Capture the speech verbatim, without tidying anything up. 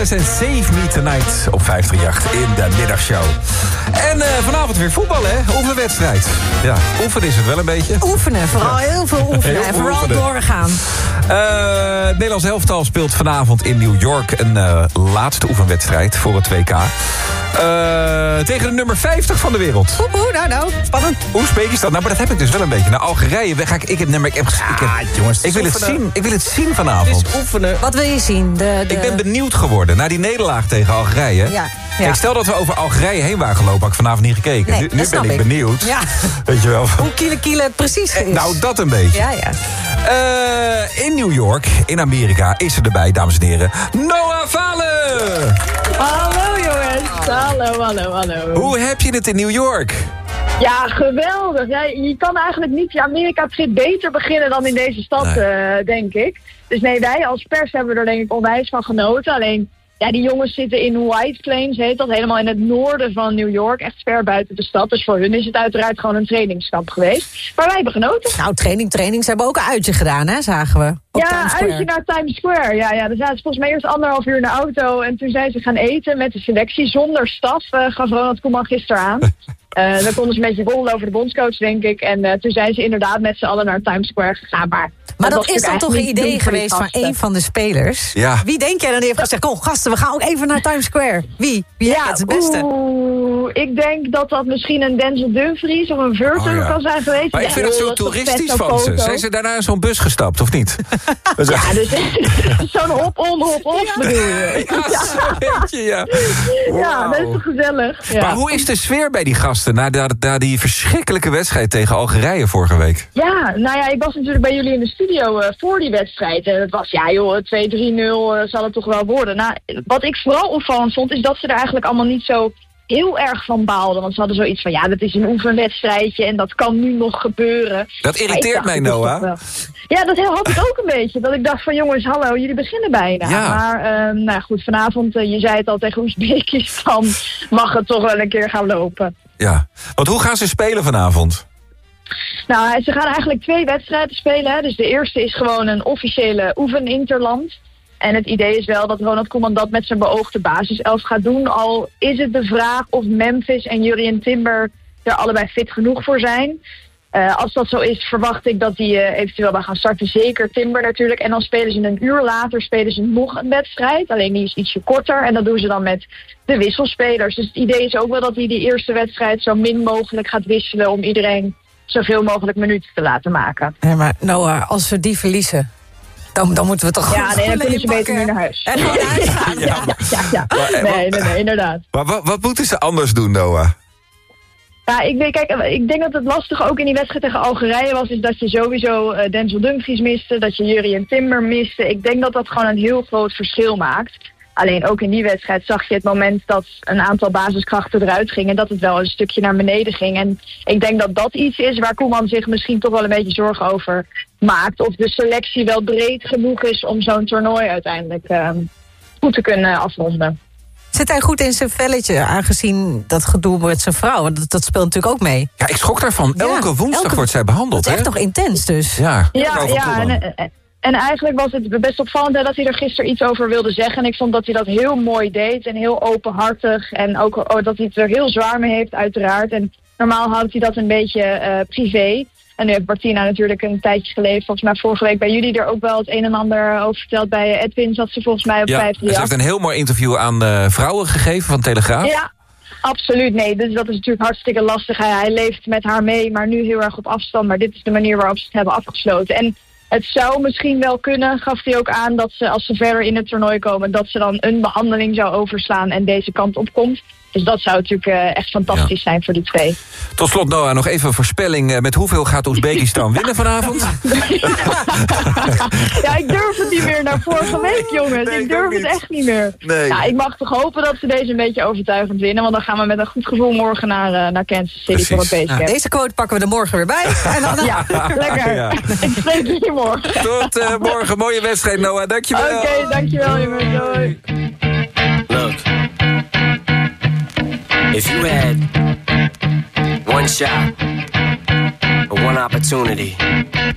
Stars en Save Me Tonight op vijf drie acht in de middagshow. En uh, vanavond weer voetbal, hè? Oefenwedstrijd. Ja, oefenen is het wel een beetje. Oefenen, vooral ja. heel veel oefenen. Heel en vooral oefenen. doorgaan. Uh, het Nederlands elftal speelt vanavond in New York een uh, laatste oefenwedstrijd voor het W K. Uh, tegen de nummer vijftig van de wereld. Oeh, oeh, nou, nou, spannend. Oezbekistan, nou, maar dat heb ik dus wel een beetje. Naar Algerije ga ik, ik, heb, ik, heb, ik, heb, ah, jongens, ik, wil het zien, ik wil het zien vanavond. Het is oefenen. Wat wil je zien? De, de... Ik ben benieuwd geworden naar die nederlaag tegen Algerije. Ja. Ja. Kijk, stel dat we over Algerije heen waren gelopen, had ik vanavond niet gekeken. Nee, nu nu ben ik, ik benieuwd. Ja. Weet je wel. Hoe kiele kiele het precies is. Nou, dat een beetje. Ja, ja. Uh, in New York, in Amerika, is er erbij, dames en heren, Noah Valen! Hallo jongens, hallo, hallo, hallo. Hoe heb je het in New York? Ja, geweldig. Ja, je kan eigenlijk niet je Amerika-trip beter beginnen dan in deze stad, nee. uh, denk ik. Dus nee, wij als pers hebben er denk ik onwijs van genoten. Alleen, ja, die jongens zitten in White Plains, heet dat, helemaal in het noorden van New York. Echt ver buiten de stad. Dus voor hun is het uiteraard gewoon een trainingskamp geweest. Maar wij hebben genoten. Nou, training, training. Ze hebben ook een uitje gedaan, hè, zagen we. Ja, uitje naar Times Square. Ja, ja, dus zaten volgens mij eerst anderhalf uur in de auto. En toen zijn ze gaan eten met de selectie zonder staf. Uh, gaf Ronald Koeman gisteren aan. Uh, dan konden ze een beetje rollen over de bondscoach, denk ik. En uh, toen zijn ze inderdaad met z'n allen naar Times Square gegaan. Maar, maar dat, dat is dan toch een idee geweest van een van de spelers? Ja. Wie denk jij dan heeft gezegd, kom gasten, we gaan ook even naar Times Square? Wie? Wie ja, het, het beste? Oeh, ik denk dat dat misschien een Denzel Dumfries of een Virgil oh, ja. kan zijn geweest. Maar ik vind ja, het zo toeristisch van ze. Zijn ze daarna in zo'n bus gestapt, of niet? Ja, dus zo'n hop-on, hop-off ja. bedoel je. Ja, ja. Beetje, ja. Wow. Ja, dat is toch gezellig. Ja. Maar hoe is de sfeer bij die gasten na, na, na die verschrikkelijke wedstrijd tegen Algerije vorige week? Ja, nou ja, ik was natuurlijk bij jullie in de studio uh, voor die wedstrijd. En het was, ja joh, twee drie nul uh, zal het toch wel worden. Nou, wat ik vooral opvallend vond, is dat ze er eigenlijk allemaal niet zo heel erg van baalden. Want ze hadden zoiets van, ja, dat is een oefenwedstrijdje en dat kan nu nog gebeuren. Dat irriteert mij, Noah. Ja, dat had ik ook een beetje. Dat ik dacht van, jongens, hallo, jullie beginnen bijna. Ja. Maar, uh, nou goed, vanavond, uh, je zei het al tegen Oezbekistan, mag het toch wel een keer gaan lopen. Ja, want hoe gaan ze spelen vanavond? Nou, ze gaan eigenlijk twee wedstrijden spelen. Hè. Dus de eerste is gewoon een officiële oefeninterland. En het idee is wel dat Ronald Koeman dat met zijn beoogde basiself gaat doen. Al is het de vraag of Memphis en Jurrien Timber er allebei fit genoeg voor zijn. Uh, als dat zo is, verwacht ik dat die uh, eventueel wel gaan starten. Zeker Timber natuurlijk. En dan spelen ze een uur later spelen ze nog een wedstrijd. Alleen die is ietsje korter. En dat doen ze dan met de wisselspelers. Dus het idee is ook wel dat hij die eerste wedstrijd zo min mogelijk gaat wisselen om iedereen zoveel mogelijk minuten te laten maken. Ja, maar Noah, als we die verliezen, Dan, dan moeten we toch ja, nee, dan kunnen ze beter nu naar huis. En gewoon naar huis gaan. Ja, ja, ja, ja. Maar, nee, nee, nee, inderdaad. Maar wat, wat moeten ze anders doen, Noah? Ja, ik, weet, kijk, ik denk dat het lastige ook in die wedstrijd tegen Algerije was, is dat je sowieso uh, Denzel Dumfries miste, dat je Jurrien Timber miste. Ik denk dat dat gewoon een heel groot verschil maakt. Alleen ook in die wedstrijd zag je het moment dat een aantal basiskrachten eruit gingen, dat het wel een stukje naar beneden ging. En ik denk dat dat iets is waar Koeman zich misschien toch wel een beetje zorgen over maakt. Of de selectie wel breed genoeg is om zo'n toernooi uiteindelijk uh, goed te kunnen afronden. Zit hij goed in zijn velletje, aangezien dat gedoe met zijn vrouw? Want dat, dat speelt natuurlijk ook mee. Ja, ik schrok daarvan. Ja, elke woensdag elke, wordt zij behandeld. Dat is echt hè? toch intens dus. Ja, ja, ja en, en eigenlijk was het best opvallend hè, dat hij er gisteren iets over wilde zeggen. En ik vond dat hij dat heel mooi deed en heel openhartig. En ook oh, dat hij het er heel zwaar mee heeft uiteraard. En normaal houdt hij dat een beetje uh, privé. En nu heeft Martina natuurlijk een tijdje geleden, volgens mij vorige week bij jullie, er ook wel het een en ander over verteld. Bij Edwin zat ze volgens mij op ja, vijf drie acht. Ze heeft een heel mooi interview aan uh, vrouwen gegeven van Telegraaf. Ja, absoluut. Nee, dus dat is natuurlijk hartstikke lastig. Hij, hij leeft met haar mee, maar nu heel erg op afstand. Maar dit is de manier waarop ze het hebben afgesloten. En het zou misschien wel kunnen, gaf hij ook aan, dat ze als ze verder in het toernooi komen, dat ze dan een behandeling zou overslaan en deze kant op komt. Dus dat zou natuurlijk uh, echt fantastisch ja. zijn voor die twee. Tot slot, Noah, nog even een voorspelling. Met hoeveel gaat Oezbekistan winnen vanavond? Ja, ik durf het niet meer naar vorige week, jongens. Nee, ik durf het echt niet meer. Nee. Ja, ik mag toch hopen dat ze deze een beetje overtuigend winnen. Want dan gaan we met een goed gevoel morgen naar, uh, naar Kansas City Precies. voor het basecamp. Ja, deze quote pakken we er morgen weer bij. En dan, ja, lekker. Ja. Ik spreek jullie morgen. Tot uh, morgen. Mooie wedstrijd, Noah. Dankjewel. Oké, okay, dankjewel, jongens. Doei. Look. If you had one shot or one opportunity